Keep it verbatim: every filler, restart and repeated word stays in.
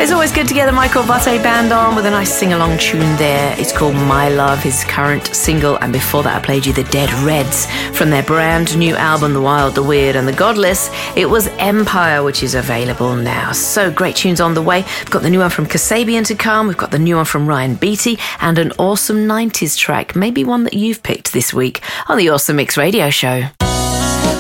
It's always good to get the Michael Bublé Band on with a nice sing-along tune there. It's called My Love, his current single, and before that I played you the Dead Reds from their brand new album, The Wild, The Weird and The Godless. It was Empire, which is available now. So great tunes on the way. We've got the new one from Kasabian to come, we've got the new one from Ryan Beatty, and an awesome nineties track, maybe one that you've picked this week on the Awesome Mix Radio Show.